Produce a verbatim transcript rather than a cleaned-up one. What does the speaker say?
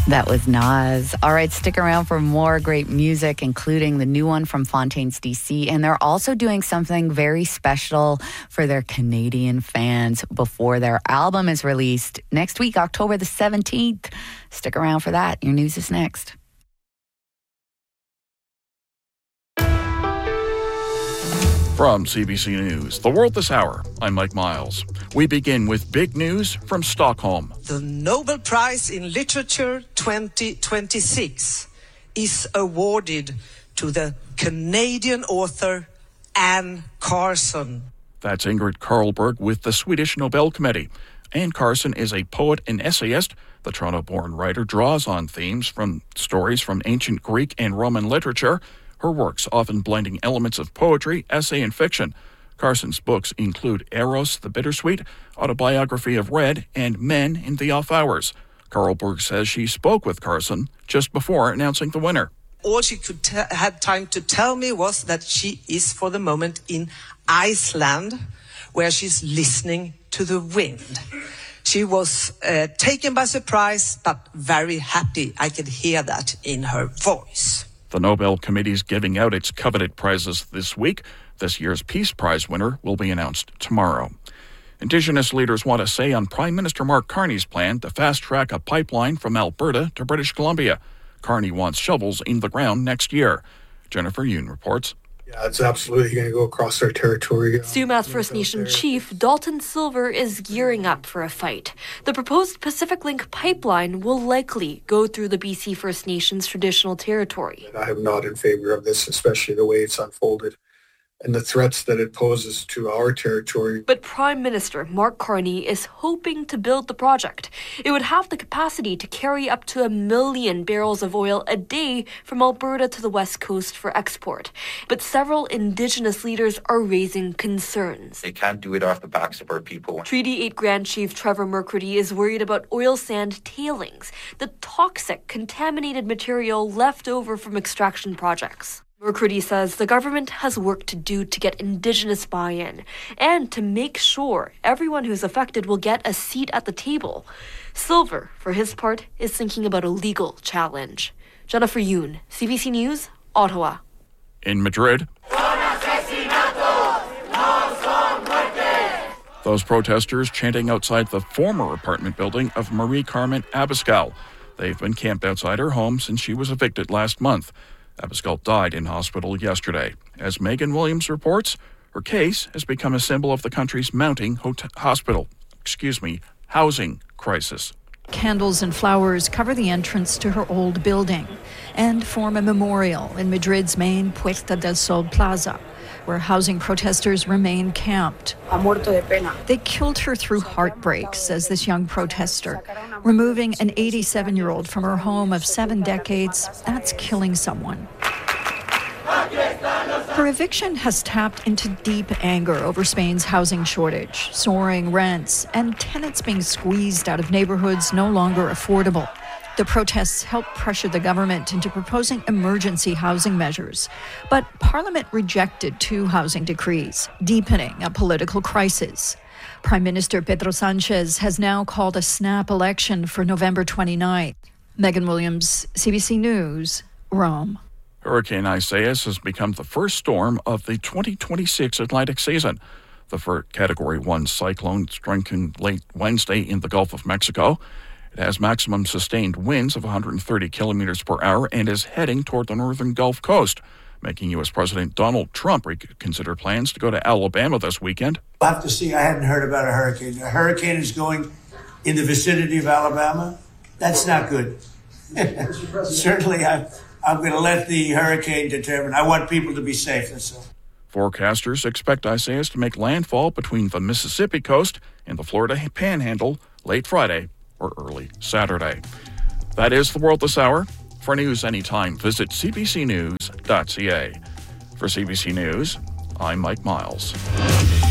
That was Nas. All right, stick around for more great music, including the new one from Fontaines D C. And they're also doing something very special for their Canadian fans before their album is released next week, October the seventeenth. Stick around for that. Your news is next. From C B C News, The World This Hour, I'm Mike Miles. We begin with big news from Stockholm. The Nobel Prize in Literature twenty twenty-six is awarded to the Canadian author Anne Carson. That's Ingrid Carlberg with the Swedish Nobel Committee. Anne Carson is a poet and essayist. The Toronto-born writer draws on themes from stories from ancient Greek and Roman literature. Her works often blending elements of poetry, essay, and fiction. Carson's books include Eros the Bittersweet, Autobiography of Red, and Men in the Off Hours. Carlberg says she spoke with Carson just before announcing the winner. All she could t- had time to tell me was that she is for the moment in Iceland, where she's listening to the wind. She was uh, taken by surprise, but very happy. I could hear that in her voice. The Nobel Committee is giving out its coveted prizes this week. This year's Peace Prize winner will be announced tomorrow. Indigenous leaders want a say on Prime Minister Mark Carney's plan to fast-track a pipeline from Alberta to British Columbia. Carney wants shovels in the ground next year. Jennifer Yoon reports. Yeah, it's absolutely going to go across our territory. Sumas First Nation Chief Dalton Silver is gearing up for a fight. The proposed Pacific Link pipeline will likely go through the B C First Nations traditional territory. I am not in favor of this, especially the way it's unfolded and the threats that it poses to our territory. But Prime Minister Mark Carney is hoping to build the project. It would have the capacity to carry up to a million barrels of oil a day from Alberta to the west coast for export. But several Indigenous leaders are raising concerns. They can't do it off the backs of our people. Treaty eight Grand Chief Trevor Mercredi is worried about oil sand tailings, the toxic, contaminated material left over from extraction projects. Mercredi says the government has work to do to get Indigenous buy-in and to make sure everyone who's affected will get a seat at the table. Silver, for his part, is thinking about a legal challenge. Jennifer Yoon, C B C News, Ottawa. In Madrid, those protesters chanting outside the former apartment building of Marie Carmen Abascal. They've been camped outside her home since she was evicted last month. Abascal died in hospital yesterday. As Megan Williams reports, her case has become a symbol of the country's mounting hot- hospital, excuse me, housing crisis. Candles and flowers cover the entrance to her old building and form a memorial in Madrid's main Puerta del Sol Plaza, where housing protesters remain camped. They killed her through heartbreak, says this young protester. Removing an eighty-seven-year-old from her home of seven decades, that's killing someone. Her eviction has tapped into deep anger over Spain's housing shortage, soaring rents, and tenants being squeezed out of neighborhoods no longer affordable. The protests helped pressure the government into proposing emergency housing measures. But Parliament rejected two housing decrees, deepening a political crisis. Prime Minister Pedro Sanchez has now called a snap election for November twenty-ninth. Megan Williams, C B C News, Rome. Hurricane Isaias has become the first storm of the twenty twenty-six Atlantic season. The first Category one cyclone strengthened late Wednesday in the Gulf of Mexico. It has maximum sustained winds of one hundred thirty kilometers per hour and is heading toward the northern Gulf Coast, making U S President Donald Trump reconsider plans to go to Alabama this weekend. I'll have to see. I hadn't heard about a hurricane. A hurricane is going in the vicinity of Alabama. That's not good. Certainly, I, I'm going to let the hurricane determine. I want people to be safe. That's all. Forecasters expect Isaias to make landfall between the Mississippi coast and the Florida Panhandle late Friday or early Saturday. That is The World This Hour. For news anytime, visit c b c news dot c a. For C B C News, I'm Mike Miles.